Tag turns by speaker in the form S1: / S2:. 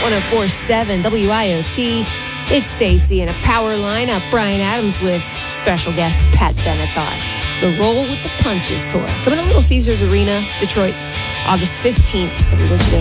S1: 104.7 WIOT. It's Stacy in a power lineup. Brian Adams with special guest Pat Benatar. The Roll with the Punches tour coming to Little Caesars Arena, Detroit, August 15th. So we want you to